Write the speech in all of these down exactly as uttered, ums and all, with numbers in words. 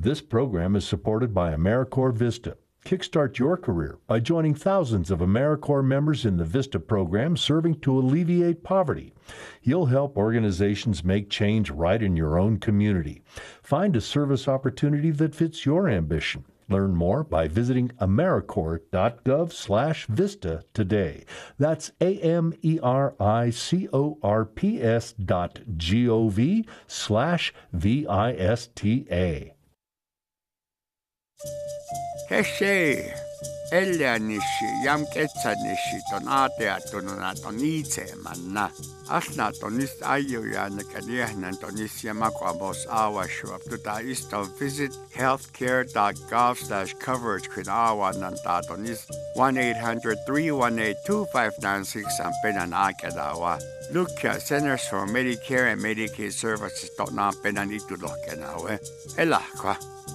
This program is supported by AmeriCorps Vista. Kickstart your career by joining thousands of AmeriCorps members in the VISTA program serving to alleviate poverty. You'll help organizations make change right in your own community. Find a service opportunity that fits your ambition. Learn more by visiting AmeriCorps.gov slash Vista today. That's A-M-E-R-I-C-O-R-P-S dot G-O-V slash V-I-S-T-A. Heshe, Elianishi, Yam Ketsanishi, Don Ateatununa, Tonice, Manna, Asna, Tonis Ayuyan, Kadian, and Tonisia Maquamos, Awa, Shuap, to the east of visit healthcare.gov slash coverage, Quinawa, Nanta, Tonis, one eight hundred, three one eight, two five nine six, and Penan Akadawa. Look at Centers for Medicare and Medicaid Services, Tona Penanitu Lokanawe, Elakwa.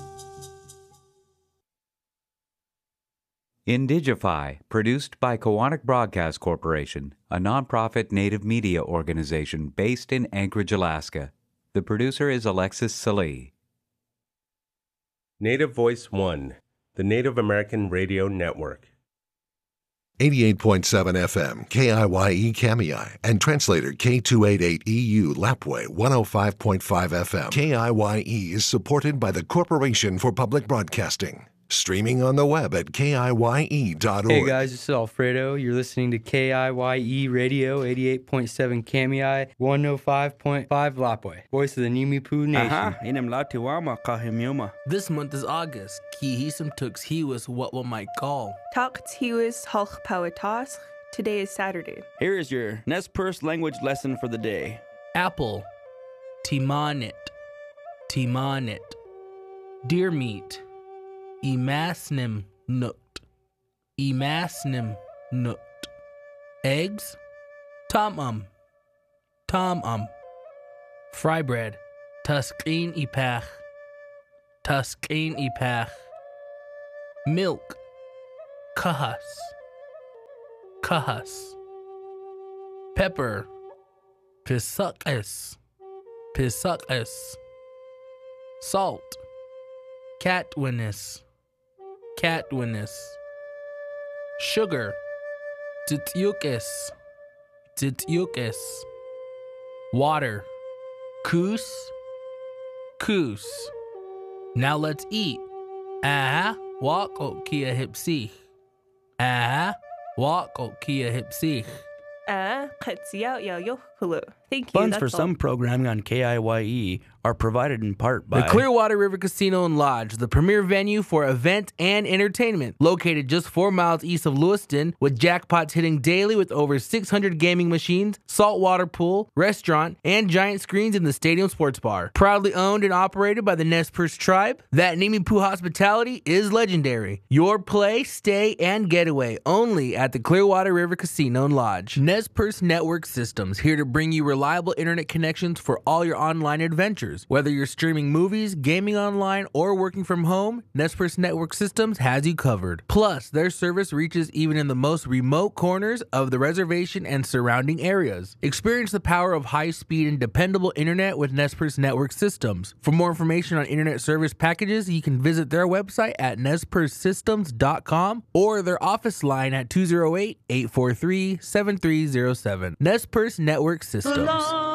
Indigify, produced by Kowanik Broadcast Corporation, a nonprofit native media organization based in Anchorage, Alaska. The producer is Alexis Salee. Native Voice One, the Native American Radio Network. eighty-eight point seven F M, K I Y E Kamiah, and translator K two eighty-eight E U Lapwai one oh five point five F M. K I Y E is supported by the Corporation for Public Broadcasting. Streaming on the web at K I Y E dot org. Hey guys, this is Alfredo. You're listening to K I Y E Radio, eighty-eight point seven Kamiah, one oh five point five Lapwai. Voice of the Nimipu Nation. Aha, inem latiwama kahimiuma. This month is August. Ki hisam tux hiwas what one might call. Talk hiwas halch pawatas. Today is Saturday. Here is your Nez Perce language lesson for the day. Apple. Timanit. Timanit. Deer meat. Emasnim nut. Emasnim nut. Eggs? Tom-um. Tom-um. Fry bread. Tuskin ipach. Tuskin ipach. Milk. Kahas. Kahas. Pepper. Pisukis. Pisukis. Salt. Catwinnis. Catwinnis. Sugar. Tityukis. Tityukis. Water. Koos. Koos. Now let's eat. Ah, walk o kia hipsich. Ah, walk o kia hipsich. Ah, katsiao yo yo hulu. Thank you. Funds for some programming on K I Y E are provided in part by the Clearwater River Casino and Lodge, the premier venue for event and entertainment. Located just four miles east of Lewiston, with jackpots hitting daily with over six hundred gaming machines, saltwater pool, restaurant, and giant screens in the stadium sports bar. Proudly owned and operated by the Nez Perce tribe, that Nimipu hospitality is legendary. Your play, stay, and getaway only at the Clearwater River Casino and Lodge. Nez Perce Network Systems, here to bring you reliable internet connections for all your online adventures. Whether you're streaming movies, gaming online, or working from home, Nez Perce Network Systems has you covered. Plus, their service reaches even in the most remote corners of the reservation and surrounding areas. Experience the power of high-speed and dependable internet with Nez Perce Network Systems. For more information on internet service packages, you can visit their website at nez perce systems dot com or their office line at two oh eight, eight four three, seven three oh seven. Nez Perce Network Systems.